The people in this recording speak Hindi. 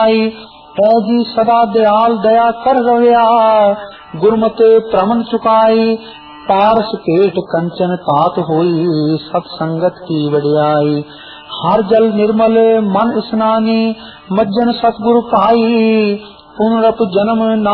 जी सदा दयाल दया कर रव्या, गुरमते प्रमन चुकाई, पारस पेट कंचन तात होई, सत्संगत की वडियाई। हर जल निर्मल मन स्नानी, मज्जन सतगुरु पाई, पुनरप जन्म